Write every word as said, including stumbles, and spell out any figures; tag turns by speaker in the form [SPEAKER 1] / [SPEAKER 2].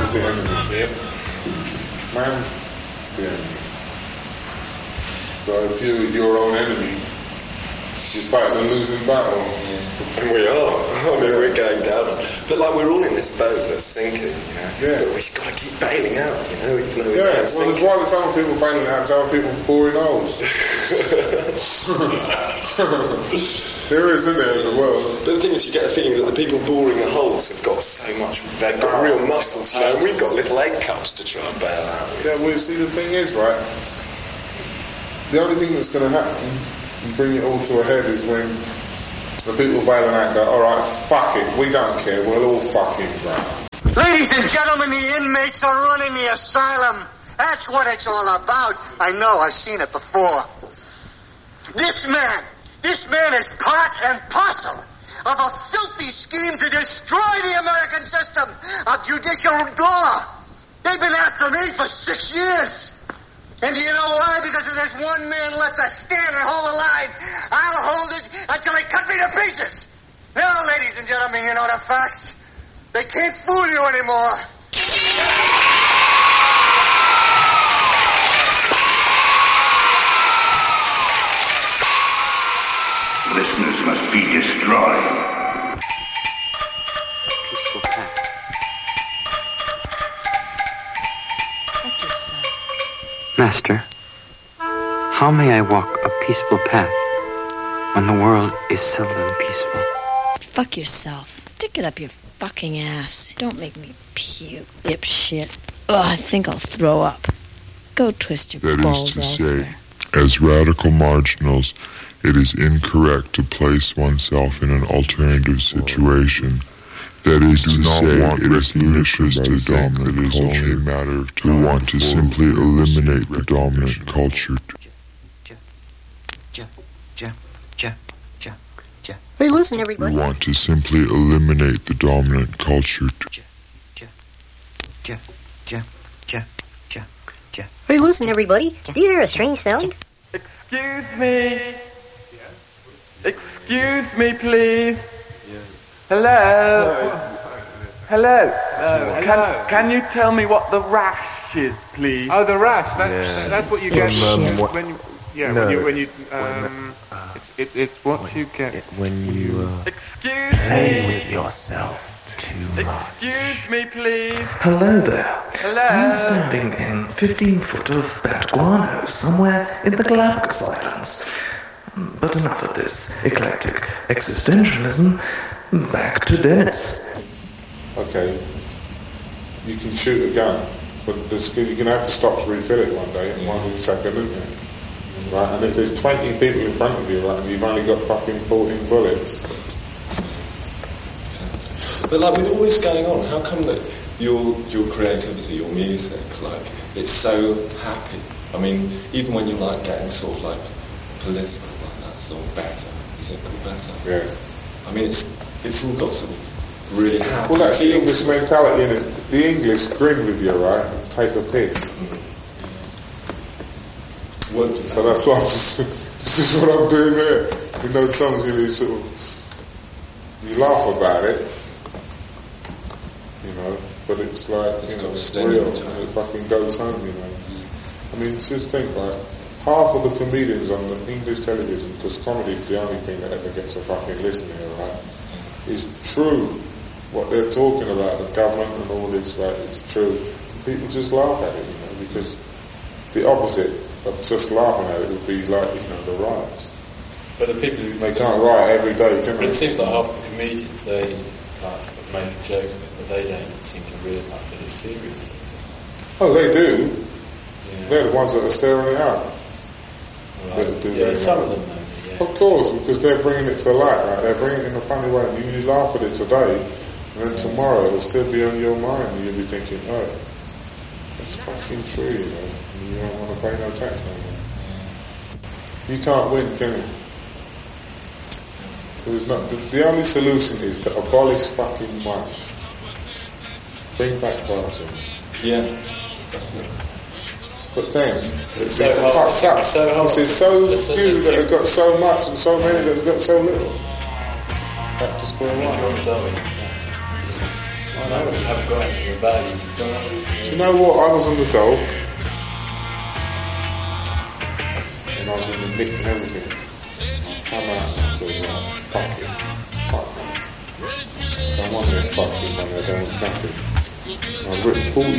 [SPEAKER 1] is the enemy.
[SPEAKER 2] Yep.
[SPEAKER 1] Man is the enemy. So if you're your own enemy, you fight the losing battle.
[SPEAKER 3] And we are. I mean, we're going down. But like, we're all in this boat that's sinking, you know.
[SPEAKER 1] Yeah.
[SPEAKER 3] But we've got to keep bailing out, you know, even though we
[SPEAKER 1] Yeah,
[SPEAKER 3] can't
[SPEAKER 1] well,
[SPEAKER 3] sink.
[SPEAKER 1] there's why there's other people bailing out, there's other people boring holes. There is, isn't there, in the world?
[SPEAKER 3] But the thing is, you get a feeling that the people boring the holes have got so much, they've got real muscles, you know, and we've got little egg cups to try and bail out.
[SPEAKER 1] Yeah, well, you see, the thing is, right, the only thing that's going to happen and bring it all to a head is when the people bailing out go, alright, fuck it, we don't care, we'll all fucking drown.
[SPEAKER 4] Ladies and gentlemen, the inmates are running the asylum. That's what it's all about. I know, I've seen it before. This man, this man is part and parcel of a filthy scheme to destroy the American system of judicial law. They've been after me for six years. And do you know why? Because if there's one man left to stand and hold the line, I'll hold it until they cut me to pieces. Now, ladies and gentlemen, you know the facts. They can't fool you anymore.
[SPEAKER 5] Listeners must be destroyed.
[SPEAKER 6] Peaceful path.
[SPEAKER 7] Fuck yourself.
[SPEAKER 6] Master, how may I walk a peaceful path when the world is seldom peaceful?
[SPEAKER 7] Fuck yourself. Stick it up your fucking ass. Don't make me puke, dipshit. Ugh, I think I'll throw up. Go twist your
[SPEAKER 8] That
[SPEAKER 7] balls
[SPEAKER 8] is to
[SPEAKER 7] elsewhere.
[SPEAKER 8] say, as radical marginals, it is incorrect to place oneself in an alternative situation. That is to say, it is ludicrous to think that it is only a matter of time. We want to simply eliminate the dominant culture.
[SPEAKER 9] Hey, listen, everybody.
[SPEAKER 8] We want to simply eliminate the dominant culture.
[SPEAKER 9] Hey, listen, everybody. Do you hear a strange sound?
[SPEAKER 10] Excuse me. Excuse me, please. Hello. Hello.
[SPEAKER 2] Hello.
[SPEAKER 10] Can, can you tell me what the rash is, please?
[SPEAKER 2] Oh, the rash. That's
[SPEAKER 10] Yeah.
[SPEAKER 2] that's what you get
[SPEAKER 10] Um,
[SPEAKER 2] when,
[SPEAKER 10] what-
[SPEAKER 2] when you yeah
[SPEAKER 10] No.
[SPEAKER 2] when you when you um it's it's it's what you get
[SPEAKER 11] when you uh,
[SPEAKER 10] Excuse
[SPEAKER 11] play
[SPEAKER 10] me.
[SPEAKER 11] with yourself too much.
[SPEAKER 10] Excuse me, please.
[SPEAKER 11] Hello there.
[SPEAKER 10] Hello.
[SPEAKER 11] I'm standing in fifteen foot of bat guano somewhere in the Galapagos Islands. But enough of this eclectic existentialism. Back to Dennis.
[SPEAKER 1] Okay, you can shoot a gun, but there's, you're going to have to stop to refill it one day, one second, isn't it? Right, and if there's twenty people in front of you, right, and you've only got fucking fourteen bullets.
[SPEAKER 3] But like, with all this going on, how come that your your creativity, your music, like, it's so happy? I mean, even when you're like getting sort of like political, like that song Better, is it called Better?
[SPEAKER 1] Yeah.
[SPEAKER 3] I mean, it's it's all got sort of really happy.
[SPEAKER 1] Well, that's the
[SPEAKER 3] feel
[SPEAKER 1] English
[SPEAKER 3] to it.
[SPEAKER 1] mentality, in it. The English grin with you, right, and take the piss.
[SPEAKER 3] What,
[SPEAKER 1] so that's what I'm just, this is what I'm doing there. In those songs, you know, you sort of, you laugh about it, you know, but it's like,
[SPEAKER 3] It's
[SPEAKER 1] you know,
[SPEAKER 3] got a
[SPEAKER 1] it's
[SPEAKER 3] sting
[SPEAKER 1] real,
[SPEAKER 3] to it.
[SPEAKER 1] and it fucking goes home, you know. I mean, just think, like, half of the comedians on the English television, because comedy is the only thing that ever gets a fucking listen here, right, is true. What they're talking about, the government and all this, like, it's true. People just laugh at it, you know, because the opposite of just laughing at it would be like, you know, the riots.
[SPEAKER 12] But the people who...
[SPEAKER 1] They can't riot every day, can
[SPEAKER 12] But
[SPEAKER 1] they?
[SPEAKER 12] it seems like half the comedians, they like, sort of make a joke of it, but they don't seem to realise that it's serious.
[SPEAKER 1] Oh, they do.
[SPEAKER 12] Yeah.
[SPEAKER 1] They're the ones that are stirring it up.
[SPEAKER 12] Right.
[SPEAKER 1] That do
[SPEAKER 12] Yeah,
[SPEAKER 1] that,
[SPEAKER 12] some
[SPEAKER 1] you know.
[SPEAKER 12] of them maybe, yeah.
[SPEAKER 1] Of course, because they're bringing it to light, right? They're bringing it in a funny way. You, you laugh at it today, and then tomorrow it'll still be on your mind, and you'll be thinking, oh, that's fucking true, you know. And you don't want to pay no tax no more. You can't win, can you? There's not, the, the only solution is to abolish fucking money. Bring back barter.
[SPEAKER 3] Yeah.
[SPEAKER 1] But then,
[SPEAKER 12] It's
[SPEAKER 1] it's
[SPEAKER 12] so hard.
[SPEAKER 1] fucked up.
[SPEAKER 12] It's so hard.
[SPEAKER 1] Because there's so
[SPEAKER 12] There's-
[SPEAKER 1] few
[SPEAKER 12] there's
[SPEAKER 1] that
[SPEAKER 12] too-
[SPEAKER 1] have got so much and so many that have got so little. Back to square one.
[SPEAKER 12] Darwin,
[SPEAKER 1] I
[SPEAKER 12] I haven't got anything of value to tell.
[SPEAKER 1] Do you know what? I was on the dole. And I was in the nick and everything. I come out and I said, right, fuck it. Fuck it. So I'm on there fucking money, I don't have nothing. I've written forty